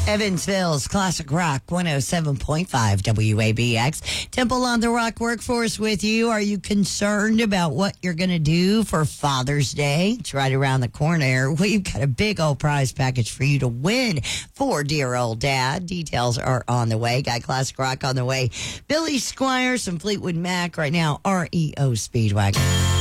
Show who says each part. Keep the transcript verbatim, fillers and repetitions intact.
Speaker 1: Evansville's Classic Rock one oh seven point five W A B X. Temple on the Rock Workforce with you. Are you concerned about what you're going to do for Father's Day? It's right around the corner. We've got a big old prize package for you to win for dear old dad. Details are on the way. Got Classic Rock on the way. Billy Squire, some Fleetwood Mac right now. R E O Speedwagon.